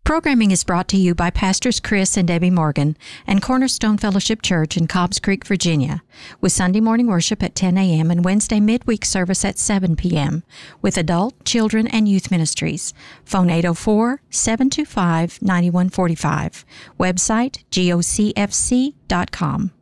Programming is brought to you by Pastors Chris and Debbie Morgan and Cornerstone Fellowship Church in Cobbs Creek, Virginia, with Sunday morning worship at 10 a.m. and Wednesday midweek service at 7 p.m. with adult, children, and youth ministries. Phone 804-725-9145. Website, gocfc.com.